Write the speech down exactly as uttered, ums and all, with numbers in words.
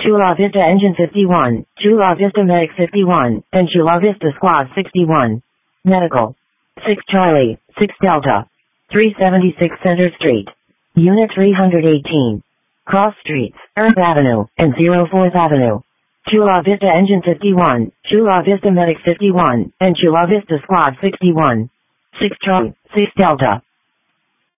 Chula Vista Engine fifty-one, Chula Vista Medic fifty-one, and Chula Vista Squad sixty-one. Medical. six Charlie, six Delta. three seventy-six Center Street. Unit three hundred eighteen. Cross Streets, Earth Avenue, and oh fourth Avenue. Chula Vista Engine fifty-one, Chula Vista Medic fifty-one, and Chula Vista Squad sixty-one. six Charlie, six Delta.